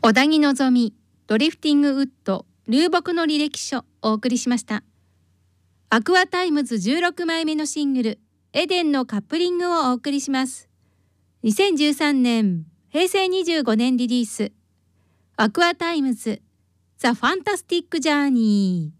小田木のぞみ、ドリフティングウッド、流木の履歴書お送りしました。アクアタイムズ16枚目のシングル、エデンのカップリングをお送りします。2013年、平成25年リリース、アクアタイムズ、ザ・ファンタスティック・ジャーニー。